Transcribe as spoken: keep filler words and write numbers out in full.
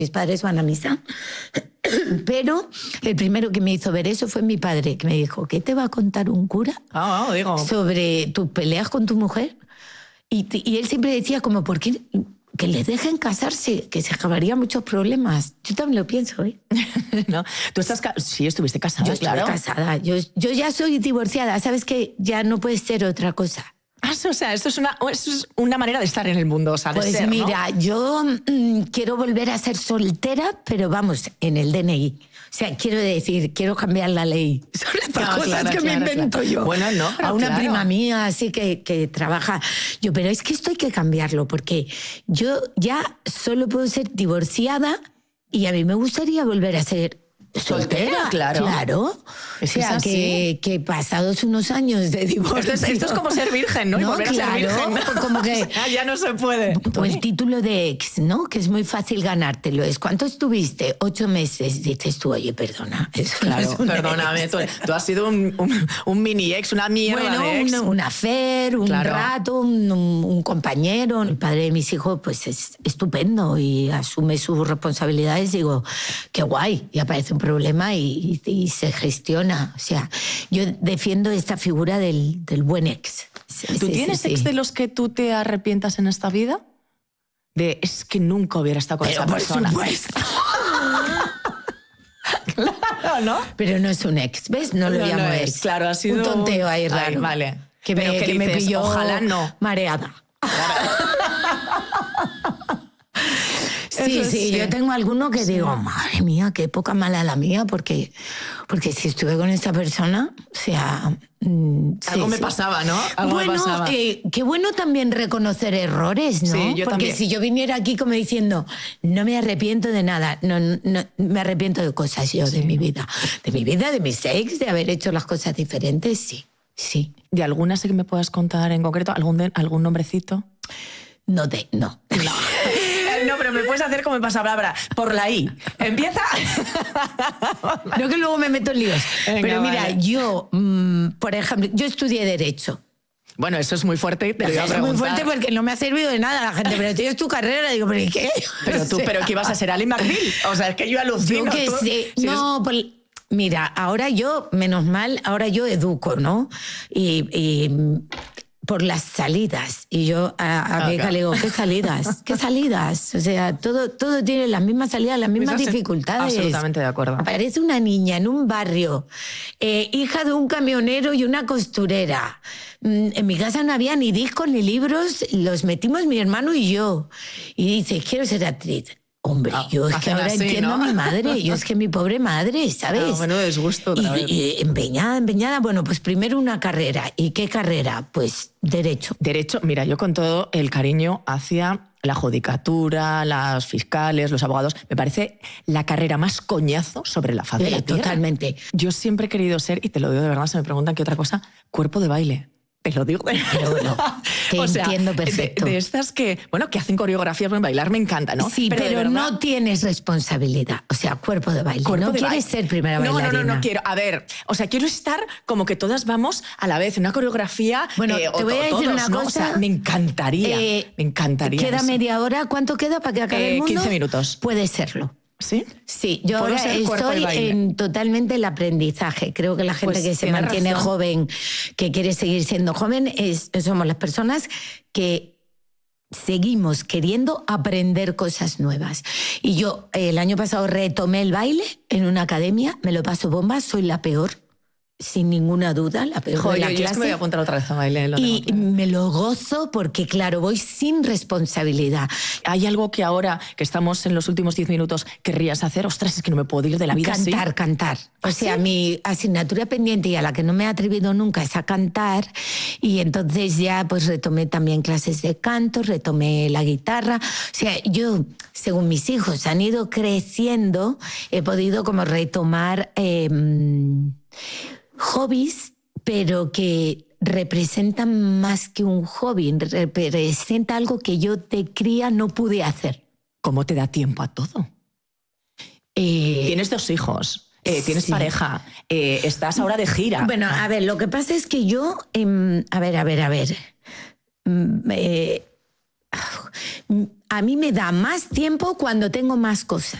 Mis padres van a misa, pero el primero que me hizo ver eso fue mi padre, que me dijo, ¿qué te va a contar un cura ah, ah, digo. sobre tus peleas con tu mujer? Y, y él siempre decía como, ¿por qué que les dejen casarse? Que se acabarían muchos problemas. Yo también lo pienso, ¿eh? ¿No? ¿Tú estás ca- sí, estuviste casada, Yo estoy claro. casada. Yo, yo ya soy divorciada. ¿Sabes que ya no puede ser otra cosa? Ah, o sea, esto es, una, esto es una manera de estar en el mundo, o sea, de Pues ser, ¿no? mira, yo mmm, quiero volver a ser soltera, pero vamos, en el D N I. O sea, quiero decir, quiero cambiar la ley. Son estas No, cosas claro, que claro, me invento claro. yo. Bueno, no, pero a una claro. prima mía así que, que trabaja. Yo, pero es que esto hay que cambiarlo, porque yo ya solo puedo ser divorciada y a mí me gustaría volver a ser soltera. Soltera, claro. Claro. Es o que es sea, así. que, que pasados unos años de divorcio... Esto es, esto es como ser virgen, ¿no? Y No, volver claro, a ser virgen. ¿no? como que... O sea, ya no se puede. O el título de ex, ¿no? Que es muy fácil ganártelo. Es ¿cuánto estuviste? Ocho meses. Dices tú, oye, perdona. Eso Claro, no es un perdóname, ex. tú, tú has sido un, un, un mini ex, una mierda Bueno, de ex. un, un affair, un Claro. rato, un, un- un compañero. El padre de mis hijos, pues es estupendo y asume sus responsabilidades. Digo, qué guay. Y aparece un problema y, y- y se gestiona. O sea, yo defiendo esta figura del, del buen ex. Sí, ¿Tú sí, tienes sí, ex sí. de los que tú te arrepientas en esta vida? De, es que nunca hubiera estado con Pero esa por persona. supuesto. Claro, ¿no? Pero no es un ex, ¿ves? No lo No, llamo no ex. es, claro, ha sido un tonteo ahí Ay, raro. vale. Que Pero me, ¿qué que me dices? pilló Ojalá no. mareada. Sí, Eso sí, sí. yo tengo alguno que digo, madre mía, qué poca mala la mía, porque, porque si estuve con esta persona, o sea... mm, Algo sí, me sí. pasaba, ¿no? Algo bueno, me pasaba. eh, qué bueno también reconocer errores, ¿no? Sí, yo porque también. si yo viniera aquí como diciendo, no me arrepiento de nada, no, no me arrepiento de cosas yo, de mi vida. De mi vida, de mis ex, de haber hecho las cosas diferentes, sí, sí. ¿De alguna sí que me puedas contar en concreto? ¿Algún, de- algún nombrecito? No te, no. No. No, pero me puedes hacer como en pasapalabra. Por la I. Empieza. No, que luego me meto en líos. Venga, Pero mira, vale. yo, mmm, por ejemplo, yo estudié Derecho. Bueno, eso es muy fuerte. Te lo iba a Es muy preguntar. fuerte porque no me ha servido de nada la gente, pero tienes tu carrera, digo, ¿pero y qué? Pero tú, O sea, pero ¿qué ibas a ser? Ali McBeal. O sea, es que yo alucino. Yo que tú- sé. si No, pues, mira, ahora yo, menos mal, ahora yo educo, ¿no? Y, y, mm, por las salidas. Y yo a, a Ah, mi hija claro. le digo, ¿qué salidas? ¿Qué salidas? O sea, todo, todo tiene las mismas salidas, las mismas Eso sí, dificultades. absolutamente de acuerdo. Aparece una niña en un barrio, eh, hija de un camionero y una costurera. Mm, En mi casa no había ni discos ni libros, los metimos mi hermano y yo. Y dice, quiero ser actriz. Hombre, Ah, yo es que hacen ahora así, entiendo ¿no? a mi madre, yo es que mi pobre madre, ¿sabes? Ah, bueno, desgusto otra y, vez. y empeñada, empeñada, bueno, pues primero una carrera. ¿Y qué carrera? Pues Derecho. Derecho, mira, yo con todo el cariño hacia la judicatura, los fiscales, los abogados, me parece la carrera más coñazo sobre la faz de Eh, la tierra. totalmente. Yo siempre he querido ser, y te lo digo de verdad, se me preguntan qué otra cosa, cuerpo de baile. Te lo digo de Pero bueno, te entiendo perfecto. De, de estas que, bueno, que hacen coreografías, bueno, bailar me encanta, ¿no? Sí, pero, de verdad, no tienes responsabilidad. O sea, cuerpo de baile. cuerpo no de quieres baile. ser primera no, bailarina. No, no, no quiero. A ver, o sea, quiero estar como que todas vamos a la vez en una coreografía. Bueno, eh, te o voy a to- decir todos, una ¿no? O cosa. sea, me encantaría. Eh, me encantaría. ¿Queda eso. media hora? ¿Cuánto queda para que acabe Eh, el mundo? quince minutos. Puede serlo. ¿Sí? Sí, yo Puedo ahora ser cuerpo de estoy baile. en totalmente el aprendizaje. Creo que la gente Pues que se tiene mantiene razón. joven, que quiere seguir siendo joven, es, somos las personas que seguimos queriendo aprender cosas nuevas. Y yo el año pasado retomé el baile en una academia, me lo paso bomba, soy la peor, sin ninguna duda, la peor Joder, de la yo, yo es clase. que me voy a apuntar otra vez a baile. Lo Y tengo claro. me lo gozo porque, claro, voy sin responsabilidad. ¿Hay algo que ahora, que estamos en los últimos diez minutos, querrías hacer? Ostras, es que no me puedo ir de la vida así. Cantar, cantar. O ¿Ah, sea, sí? mi asignatura pendiente y a la que no me he atrevido nunca es a cantar. Y entonces ya pues retomé también clases de canto, retomé la guitarra. O sea, yo, según mis hijos han ido creciendo, he podido como retomar eh, hobbies, pero que representan más que un hobby, representa algo que yo de cría no pude hacer. ¿Cómo te da tiempo a todo? Eh, Tienes dos hijos, eh, tienes sí. pareja, eh, estás ahora de gira. Bueno, a ver, lo que pasa es que yo, eh, a ver, a ver, a ver, mm, eh, A mí me da más tiempo cuando tengo más cosas.